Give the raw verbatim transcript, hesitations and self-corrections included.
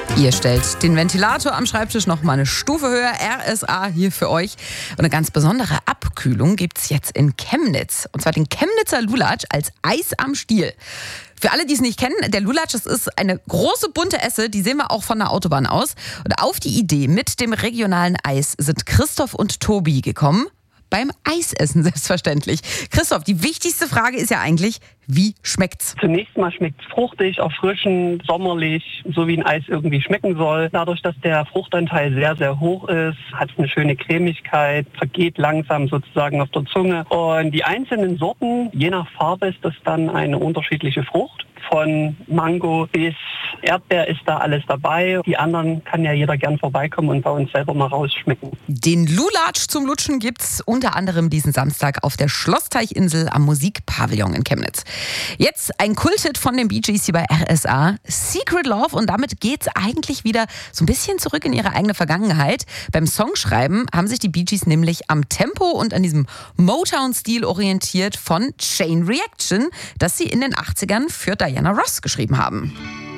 Ihr stellt den Ventilator am Schreibtisch noch mal eine Stufe höher. R S A hier für euch. Und eine ganz besondere Abkühlung gibt es jetzt in Chemnitz. Und zwar den Chemnitzer Lulatsch als Eis am Stiel. Für alle, die es nicht kennen, der Lulatsch, das ist eine große bunte Esse, die sehen wir auch von der Autobahn aus. Und auf die Idee mit dem regionalen Eis sind Christoph und Tobi gekommen. Beim Eisessen selbstverständlich. Christoph, die wichtigste Frage ist ja eigentlich, wie schmeckt's? Zunächst mal schmeckt's fruchtig, erfrischend, sommerlich, so wie ein Eis irgendwie schmecken soll. Dadurch, dass der Fruchtanteil sehr, sehr hoch ist, hat es eine schöne Cremigkeit, vergeht langsam sozusagen auf der Zunge. Und die einzelnen Sorten, je nach Farbe ist das dann eine unterschiedliche Frucht. Von Mango bis Erdbeer ist da alles dabei. Die anderen kann ja jeder gern vorbeikommen und bei uns selber mal rausschmecken. Den Lulatsch zum Lutschen gibt's unter anderem diesen Samstag auf der Schlossteichinsel am Musikpavillon in Chemnitz. Jetzt ein Kulthit von den Bee Gees hier bei R S A, Secret Love, und damit geht's eigentlich wieder so ein bisschen zurück in ihre eigene Vergangenheit. Beim Songschreiben haben sich die Bee Gees nämlich am Tempo und an diesem Motown-Stil orientiert von Chain Reaction, das sie in den achtzigern für Diana Ross geschrieben haben.